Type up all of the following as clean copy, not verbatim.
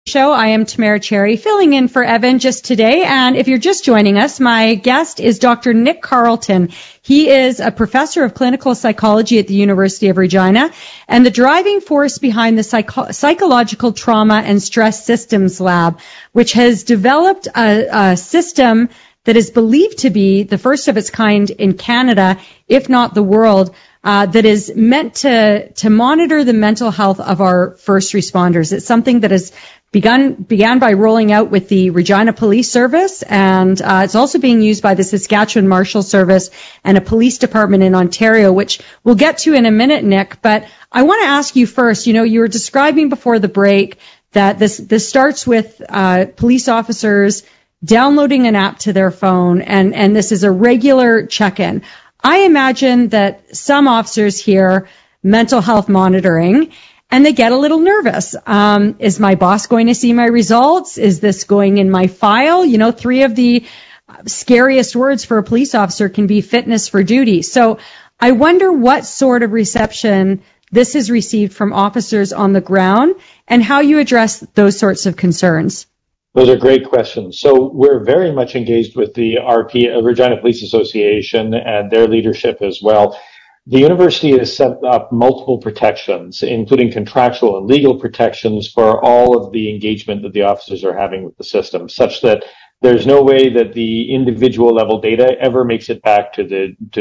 Show. I am Tamara Cherry, filling in for Evan just today. And if you're just joining us, my guest is Dr. Nick Carleton. He is a professor of clinical psychology at the University of Regina and the driving force behind the Psychological Trauma and Stress Systems Lab, which has developed a system that is believed to be the first of its kind in Canada, if not the world, that is meant to monitor the mental health of our first responders. It's something that has began by rolling out with the Regina Police Service, and it's also being used by the Saskatchewan Marshal Service and a police department in Ontario, which we'll get to in a minute, Nick. But I want to ask you first, you were describing before the break that this starts with police officers downloading an app to their phone, and this is a regular check-in. I imagine that some officers hear mental health monitoring and they get a little nervous. Is my boss going to see my results? Is this going in my file? Three of the scariest words for a police officer can be fitness for duty. So I wonder what sort of reception this has received from officers on the ground and how you address those sorts of concerns. Those are great questions. So we're very much engaged with the Regina Police Association and their leadership as well. The university has set up multiple protections, including contractual and legal protections for all of the engagement that the officers are having with the system, such that there's no way that the individual level data ever makes it back to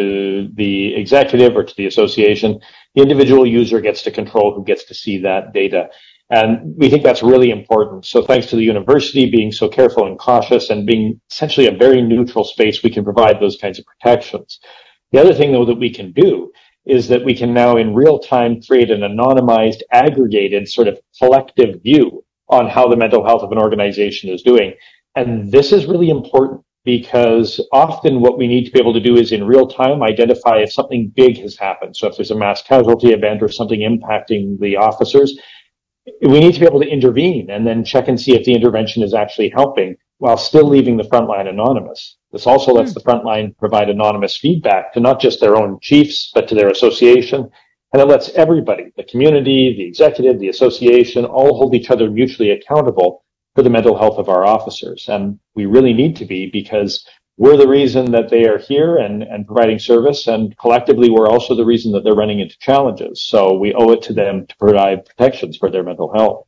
the executive or to the association. The individual user gets to control who gets to see that data. And we think that's really important. So thanks to the university being so careful and cautious and being essentially a very neutral space, we can provide those kinds of protections. The other thing, though, that we can do is that we can now in real time create an anonymized, aggregated sort of collective view on how the mental health of an organization is doing. And this is really important because often what we need to be able to do is in real time identify if something big has happened. So if there's a mass casualty event or something impacting the officers, we need to be able to intervene and then check and see if the intervention is actually helping while still leaving the front line anonymous. This also lets the front line provide anonymous feedback to not just their own chiefs, but to their association. And it lets everybody, the community, the executive, the association, all hold each other mutually accountable for the mental health of our officers. And we really need to be, because we're the reason that they are here and providing service, and collectively we're also the reason that they're running into challenges. So we owe it to them to provide protections for their mental health.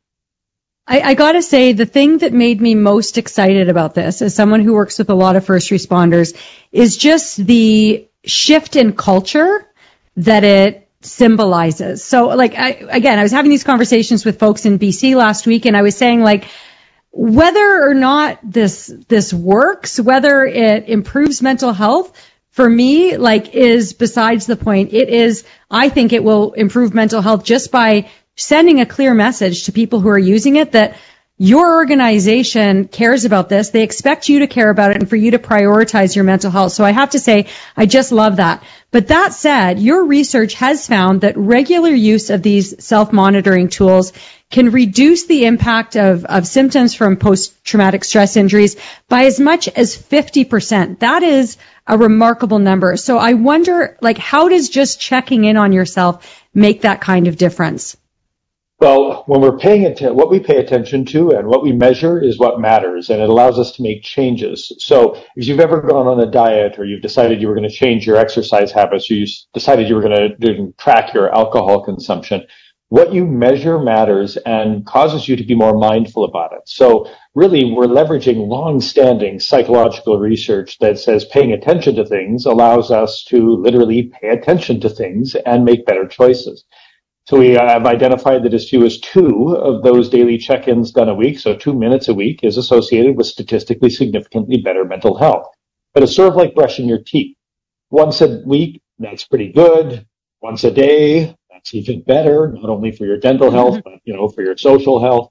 I gotta say, the thing that made me most excited about this, as someone who works with a lot of first responders, is just the shift in culture that it symbolizes. So, I was having these conversations with folks in BC last week, and I was saying, whether or not this works, whether it improves mental health, for me, is besides the point. I think it will improve mental health just by sending a clear message to people who are using it that your organization cares about this. They expect you to care about it and for you to prioritize your mental health. So I have to say, I just love that. But that said, your research has found that regular use of these self-monitoring tools can reduce the impact of symptoms from post-traumatic stress injuries by as much as 50%. That is a remarkable number. So I wonder, how does just checking in on yourself make that kind of difference? Well, when we're paying attention, what we pay attention to and what we measure is what matters, and it allows us to make changes. So if you've ever gone on a diet, or you've decided you were going to change your exercise habits, or you decided you were going to track your alcohol consumption, what you measure matters and causes you to be more mindful about it. So really, we're leveraging long-standing psychological research that says paying attention to things allows us to literally pay attention to things and make better choices. So we have identified that as few as 2 of those daily check-ins done a week, so 2 minutes a week, is associated with statistically significantly better mental health. But it's sort of like brushing your teeth. Once a week, that's pretty good. Once a day, that's even better, not only for your dental health, but, for your social health.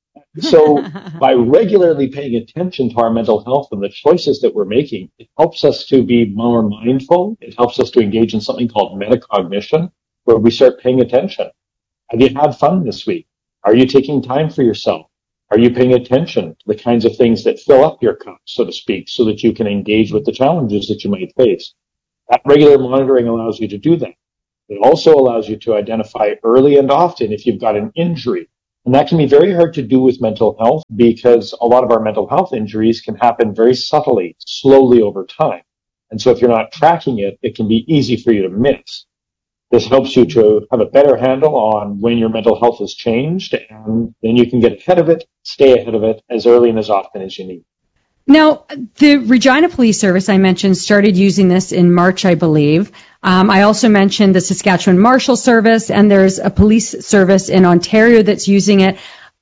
So by regularly paying attention to our mental health and the choices that we're making, it helps us to be more mindful. It helps us to engage in something called metacognition, where we start paying attention. Have you had fun this week? Are you taking time for yourself? Are you paying attention to the kinds of things that fill up your cup, so to speak, so that you can engage with the challenges that you might face? That regular monitoring allows you to do that. It also allows you to identify early and often if you've got an injury, And that can be very hard to do with mental health because a lot of our mental health injuries can happen very subtly, slowly over time. And so if you're not tracking it, it can be easy for you to miss. This helps you to have a better handle on when your mental health has changed, and then you can get ahead of it, stay ahead of it as early and as often as you need. Now, the Regina Police Service, I mentioned, started using this in March, I believe. I also mentioned the Saskatchewan Marshal Service, and there's a police service in Ontario that's using it.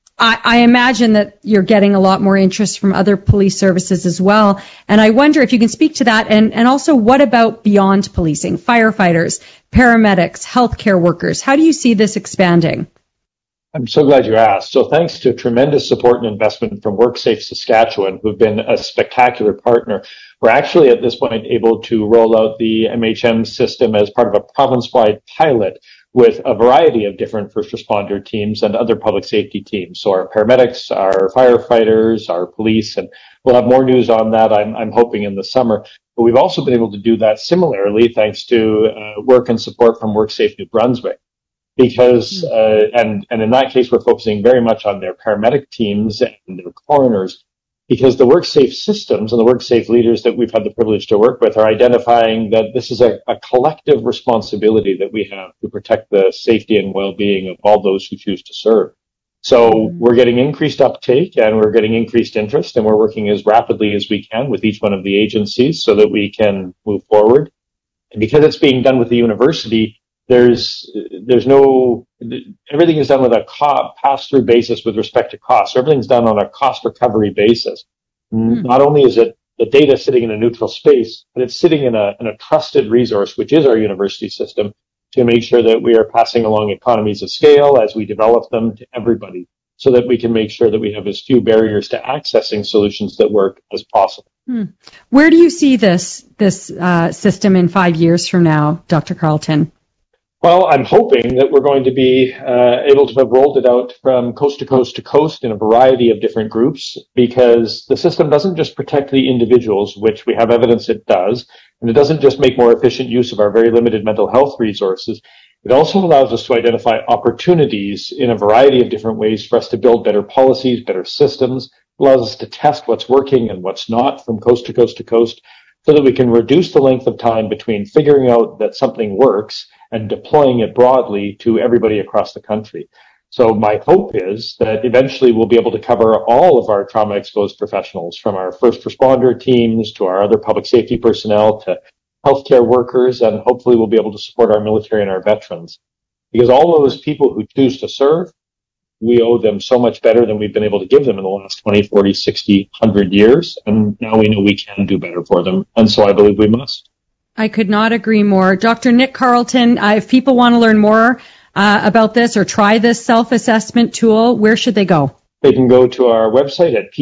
I imagine that you're getting a lot more interest from other police services as well. And I wonder if you can speak to that. And also, what about beyond policing? Firefighters, paramedics, healthcare workers. How do you see this expanding? I'm so glad you asked. So thanks to tremendous support and investment from WorkSafe Saskatchewan, who've been a spectacular partner, we're actually at this point able to roll out the MHM system as part of a province-wide pilot with a variety of different first responder teams and other public safety teams. So our paramedics, our firefighters, our police, and we'll have more news on that, I'm hoping, in the summer. But we've also been able to do that similarly thanks to work and support from WorkSafe New Brunswick. Because, and in that case, we're focusing very much on their paramedic teams and their coroners, because the WorkSafe systems and the WorkSafe leaders that we've had the privilege to work with are identifying that this is a collective responsibility that we have to protect the safety and well-being of all those who choose to serve. So we're getting increased uptake and we're getting increased interest, and we're working as rapidly as we can with each one of the agencies so that we can move forward. And because it's being done with the university, there's no, everything is done with a pass-through basis with respect to cost. So everything's done on a cost recovery basis. Not only is it the data sitting in a neutral space, but it's sitting in a trusted resource, which is our university system, to make sure that we are passing along economies of scale as we develop them to everybody, so that we can make sure that we have as few barriers to accessing solutions that work as possible. Where do you see this system in 5 years from now, Dr. Carleton? Well, I'm hoping that we're going to be able to have rolled it out from coast to coast to coast in a variety of different groups, because the system doesn't just protect the individuals, which we have evidence it does, and it doesn't just make more efficient use of our very limited mental health resources. It also allows us to identify opportunities in a variety of different ways for us to build better policies, better systems. It allows us to test what's working and what's not from coast to coast to coast, so that we can reduce the length of time between figuring out that something works and deploying it broadly to everybody across the country. So my hope is that eventually we'll be able to cover all of our trauma-exposed professionals, from our first responder teams to our other public safety personnel to healthcare workers, and hopefully we'll be able to support our military and our veterans. Because all those people who choose to serve, we owe them so much better than we've been able to give them in the last 20, 40, 60, 100 years. And now we know we can do better for them. And so I believe we must. I could not agree more. Dr. Nick Carleton, if people want to learn more about this or try this self-assessment tool, where should they go? They can go to our website at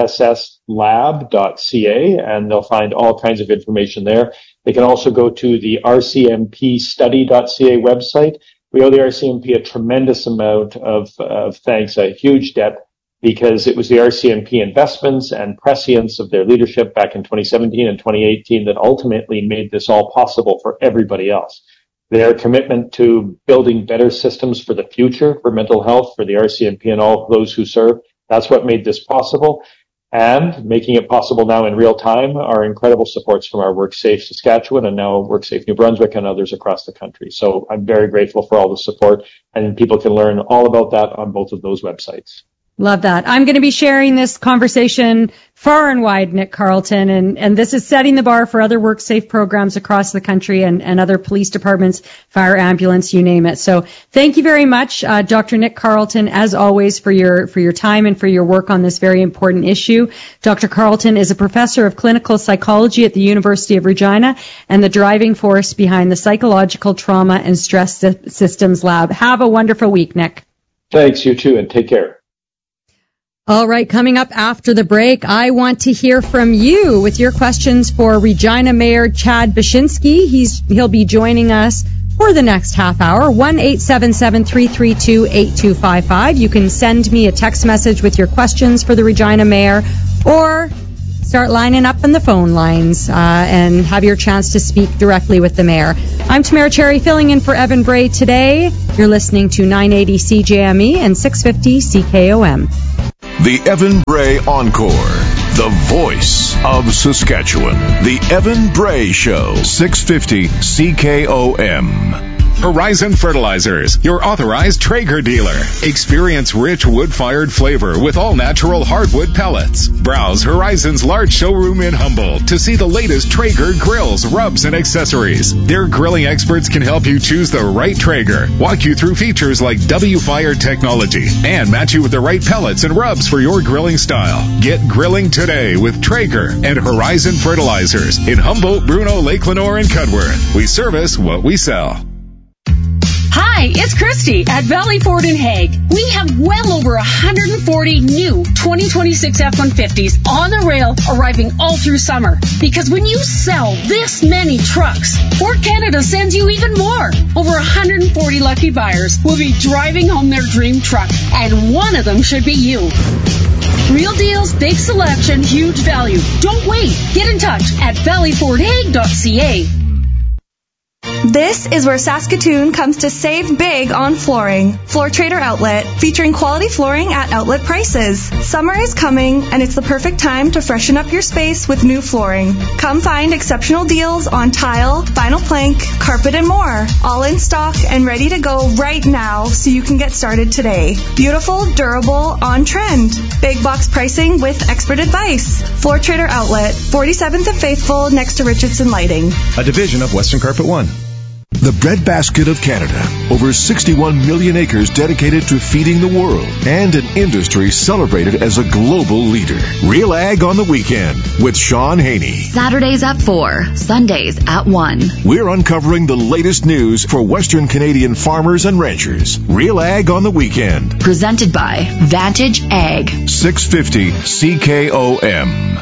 ptsslab.ca, and they'll find all kinds of information there. They can also go to the rcmpstudy.ca website. We owe the RCMP a tremendous amount of thanks, a huge debt, because it was the RCMP investments and prescience of their leadership back in 2017 and 2018 that ultimately made this all possible for everybody else. Their commitment to building better systems for the future, for mental health, for the RCMP and all of those who serve, that's what made this possible. And making it possible now in real time are incredible supports from our WorkSafe Saskatchewan and now WorkSafe New Brunswick and others across the country. So I'm very grateful for all the support, and people can learn all about that on both of those websites. Love that. I'm going to be sharing this conversation far and wide, Nick Carleton, and this is setting the bar for other WorkSafe programs across the country and other police departments, fire, ambulance, you name it. So thank you very much, Dr. Nick Carleton, as always, for your time and for your work on this very important issue. Dr. Carleton is a professor of clinical psychology at the University of Regina and the driving force behind the Psychological Trauma and Stress Systems Lab. Have a wonderful week, Nick. Thanks, you too, and take care. All right, coming up after the break, I want to hear from you with your questions for Regina Mayor Chad Bashinsky. He'll be joining us for the next half hour. 1-877-332-8255. You can send me a text message with your questions for the Regina Mayor, or start lining up in the phone lines and have your chance to speak directly with the mayor. I'm Tamara Cherry, filling in for Evan Bray today. You're listening to 980 CJME and 650 CKOM. The Evan Bray Encore, the voice of Saskatchewan. The Evan Bray Show, 650 CKOM. Horizon Fertilizers, your authorized Traeger dealer. Experience rich wood-fired flavor with all-natural hardwood pellets. Browse Horizon's large showroom in Humboldt to see the latest Traeger grills, rubs, and accessories. Their grilling experts can help you choose the right Traeger, walk you through features like W-Fire technology, and match you with the right pellets and rubs for your grilling style. Get grilling today with Traeger and Horizon Fertilizers in Humboldt, Bruno, Lake Lenore, and Cudworth. We service what we sell. Hi, it's Christy at Valley Ford in Hague. We have well over 140 new 2026 F-150s on the rail arriving all through summer. Because when you sell this many trucks, Ford Canada sends you even more. Over 140 lucky buyers will be driving home their dream truck, and one of them should be you. Real deals, big selection, huge value. Don't wait. Get in touch at valleyfordhague.ca. This is where Saskatoon comes to save big on flooring. Floor Trader Outlet, featuring quality flooring at outlet prices. Summer is coming, and it's the perfect time to freshen up your space with new flooring. Come find exceptional deals on tile, vinyl plank, carpet, and more. All in stock and ready to go right now, so you can get started today. Beautiful, durable, on trend. Big box pricing with expert advice. Floor Trader Outlet, 47th and Faithful, next to Richardson Lighting. A division of Western Carpet One. The breadbasket of Canada. Over 61 million acres dedicated to feeding the world, and an industry celebrated as a global leader. Real Ag on the Weekend with Sean Haney. Saturdays at 4, Sundays at 1. We're uncovering the latest news for Western Canadian farmers and ranchers. Real Ag on the Weekend. Presented by Vantage Ag. 650 CKOM.